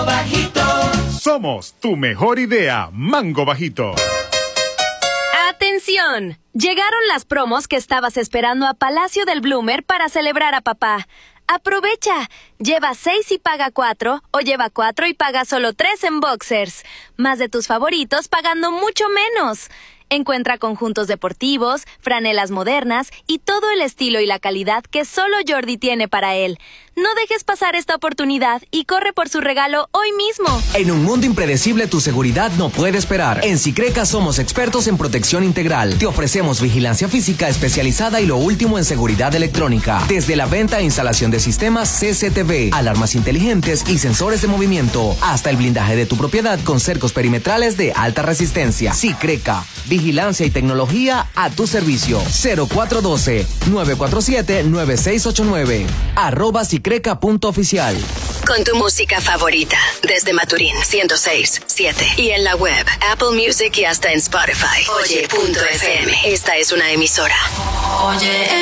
Bajito. Somos tu mejor idea, Mango Bajito. ¡Atención! Llegaron las promos que estabas esperando a Palacio del Bloomer para celebrar a papá. ¡Aprovecha! Lleva 6 y paga 4, o lleva 4 y paga solo 3 en boxers. Más de tus favoritos pagando mucho menos. Encuentra conjuntos deportivos, franelas modernas y todo el estilo y la calidad que solo Jordi tiene para él. No dejes pasar esta oportunidad y corre por su regalo hoy mismo. En un mundo impredecible, tu seguridad no puede esperar. En Sicreca somos expertos en protección integral. Te ofrecemos vigilancia física especializada y lo último en seguridad electrónica. Desde la venta e instalación de sistemas CCTV, alarmas inteligentes y sensores de movimiento, hasta el blindaje de tu propiedad con cercos perimetrales de alta resistencia. Sicreca, vigilancia y tecnología a tu servicio. 0412-947-9689. @Sicreca.oficial. Con tu música favorita, desde Maturín 106.7 y en la web, Apple Music y hasta en Spotify. Oye.fm. Esta es una emisora. Oye.